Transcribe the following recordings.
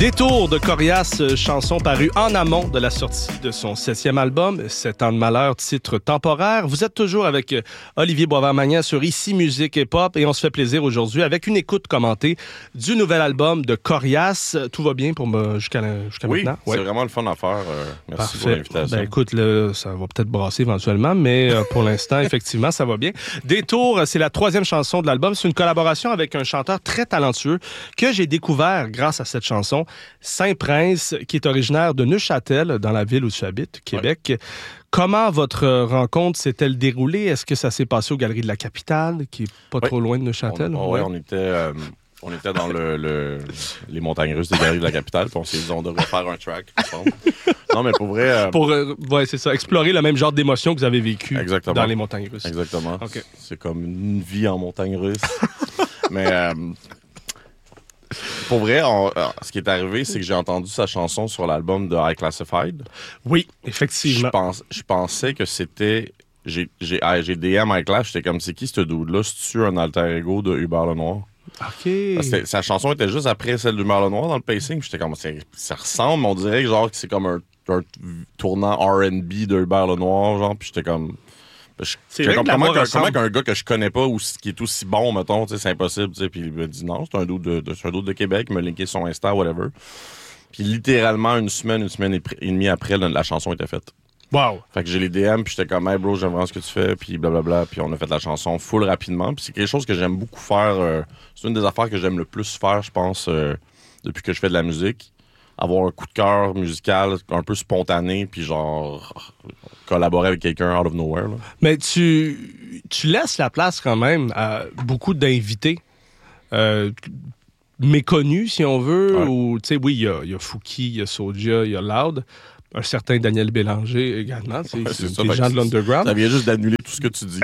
Détour de Corias, chanson parue en amont de la sortie de son 7e album, 7 ans de malheur, titre temporaire. Vous êtes toujours avec Olivier Boisvert-Magnan sur Ici Musique et Pop et on se fait plaisir aujourd'hui avec une écoute commentée du nouvel album de Corias. Tout va bien pour jusqu'à maintenant? Oui, c'est vraiment le fun à faire. Merci Parfait. pour l'invitation. Ben, écoute, là, ça va peut-être brasser éventuellement, mais pour l'instant, effectivement, ça va bien. Détour, c'est la 3e chanson de l'album. C'est une collaboration avec un chanteur très talentueux que j'ai découvert grâce à cette chanson, Saint-Prince, qui est originaire de Neuchâtel, dans la ville où tu habites, Québec. Ouais. Comment votre rencontre s'est-elle déroulée? Est-ce que ça s'est passé aux Galeries de la Capitale, qui est pas trop loin de Neuchâtel? Oui, on était dans les montagnes russes des Galeries de la Capitale, puis on s'est dit on devrait faire un track ensemble. Non, mais pour vrai... ouais, c'est ça. Explorer le même genre d'émotion que vous avez vécu Exactement. Dans les montagnes russes. Exactement. Okay. C'est comme une vie en montagne russe. Mais... Pour vrai, ce qui est arrivé, c'est que j'ai entendu sa chanson sur l'album de High Classified. Oui, effectivement. Je pensais que c'était... J'ai DM High Class, j'étais comme, c'est qui ce dude-là? C'est-tu un alter ego de Hubert Lenoir? OK. Sa chanson était juste après celle d'Hubert Lenoir dans le pacing. J'étais comme, ça ressemble, on dirait genre que c'est comme un tournant R&B de Hubert Lenoir, genre, puis j'étais comme... comment qu'un gars que je connais pas ou qui est aussi bon, mettons, c'est impossible. Puis il me dit non, c'est un dude de Québec, il m'a linké son Insta, whatever. Puis littéralement, une semaine et demie après, la chanson était faite. Wow! Fait que j'ai les DM, puis j'étais comme, hey bro, j'aime vraiment ce que tu fais, puis blablabla, puis on a fait la chanson full rapidement. Puis c'est quelque chose que j'aime beaucoup faire. C'est une des affaires que j'aime le plus faire, je pense, depuis que je fais de la musique. Avoir un coup de cœur musical un peu spontané, puis genre collaborer avec quelqu'un out of nowhere. Là. Mais tu laisses la place quand même à beaucoup d'invités méconnus, si on veut. Ouais. Ou, tu sais, oui, il y a Fouki, il y a Soulja, il y a Loud. Un certain Daniel Bélanger également. C'est des gens de l'underground. Ça vient juste d'annuler tout ce que tu dis.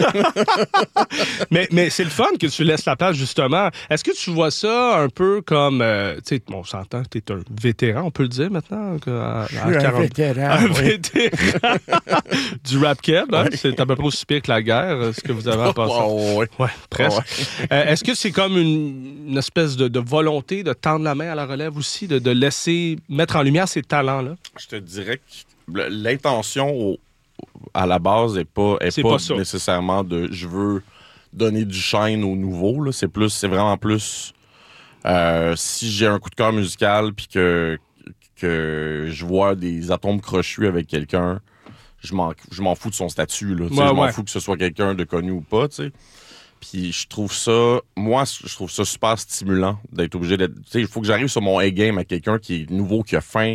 mais c'est le fun que tu laisses la place, justement. Est-ce que tu vois ça un peu comme... tu sais, on s'entend que tu es un vétéran, on peut le dire maintenant? Un vétéran. Un vétéran du rap keb. Hein? C'est à peu près aussi pire que la guerre, ce que vous avez en passant. Ouais, presque. Est-ce que c'est comme une espèce de volonté de tendre la main à la relève aussi, de laisser mettre en lumière ces talents-là? Je te dirais que l'intention à la base n'est pas nécessairement de je veux donner du shine au nouveau. Là. C'est vraiment plus si j'ai un coup de cœur musical puis que je vois des atomes crochus avec quelqu'un, je m'en fous de son statut. Là, je m'en fous que ce soit quelqu'un de connu ou pas. T'sais. Puis je trouve ça super stimulant d'être obligé d'être... Il faut que j'arrive sur mon A-game à quelqu'un qui est nouveau, qui a faim.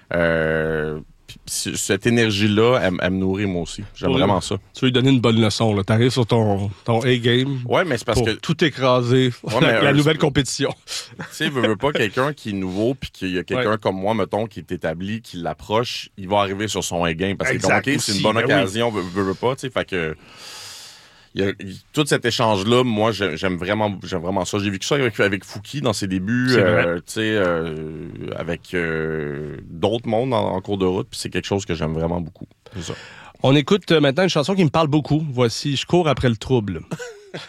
Cette énergie-là, elle me nourrit moi aussi. J'aime vraiment ça. Tu veux lui donner une bonne leçon. Tu arrives sur ton A-game mais c'est parce pour que tout écraser. La nouvelle compétition. Tu sais, veux pas quelqu'un qui est nouveau puis qu'il y a quelqu'un comme moi, mettons, qui est établi, qui l'approche, il va arriver sur son A-game. Parce que c'est une bonne occasion, veux pas. Tu sais, fait que... tout cet échange-là, moi, j'aime vraiment ça. J'ai vécu ça avec Fouki dans ses débuts, avec d'autres mondes en cours de route, puis c'est quelque chose que j'aime vraiment beaucoup. C'est ça. On écoute maintenant une chanson qui me parle beaucoup. Voici « Je cours après le trouble ».